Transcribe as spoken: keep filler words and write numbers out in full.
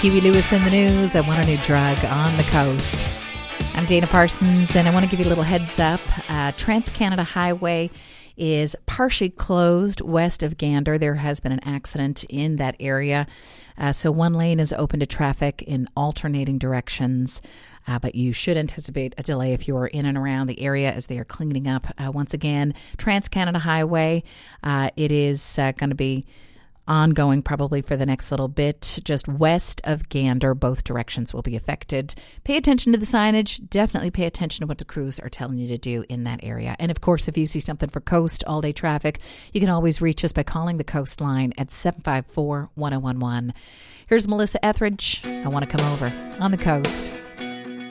Huey Lewis in the news. I want a new drug on the coast. I'm Dana Parsons, and I want to give you a little heads up. Uh, Trans-Canada Highway is partially closed west of Gander. There has been an accident in that area. Uh, so one lane is open to traffic in alternating directions. Uh, but you should anticipate a delay if you're in and around the area as they are cleaning up. Uh, once again, Trans-Canada Highway, uh, it is uh, going to be ongoing probably for the next little bit. Just west of Gander, both directions will be affected. Pay attention to the signage. Definitely pay attention to what the crews are telling you to do in that area. And of course, if you see something for coast all-day traffic, you can always reach us by calling the Coast line at seven five four, one oh one one. Here's Melissa Etheridge. I want to come over on the coast.